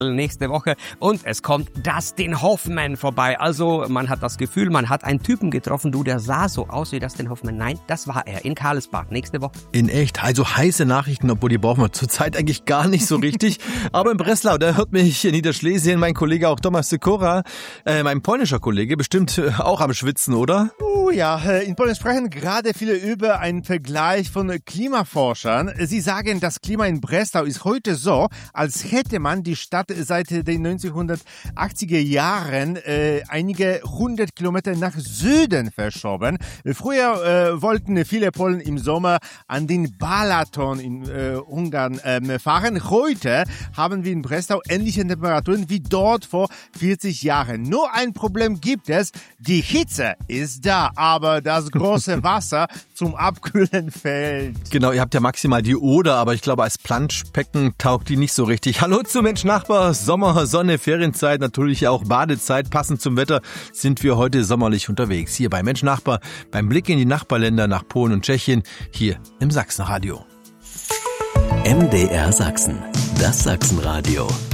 nächste Woche und es kommt Dustin Hoffman vorbei. Also man hat das Gefühl, man hat einen Typen getroffen, der sah so aus wie Dustin Hoffman. Nein, das war er in Karlsbad nächste Woche. In echt, also heiße Nachrichten, obwohl die brauchen wir zurzeit eigentlich gar nicht so richtig. Aber in Breslau, da hört mich in Niederschlesien mein Kollege auch Tomasz Sikora, mein polnischer Kollege, bestimmt auch am Schwitzen, oder? Ja, in Polen sprechen gerade viele über einen Vergleich von Klimaforschern. Sie sagen, das Klima in Breslau ist heute so, als hätte man die Stadt seit den 1980er Jahren einige 100 Kilometer nach Süden verschoben. Früher wollten viele Polen im Sommer an den Balaton in Ungarn fahren. Heute haben wir in Breslau ähnliche Temperaturen wie dort vor 40 Jahren. Nur ein Problem gibt es, die Hitze ist da, aber das große Wasser zum Abkühlen fehlt. Genau, ihr habt ja maximal die Oder, aber ich glaube, als Planschbecken taugt die nicht so richtig. Hallo zu Mensch Nachbar, Sommer, Sonne, Ferienzeit, natürlich auch Badezeit. Passend zum Wetter sind wir heute sommerlich unterwegs. Hier bei Mensch Nachbar, beim Blick in die Nachbarländer nach Polen und Tschechien, hier im Sachsenradio. MDR Sachsen, das Sachsenradio.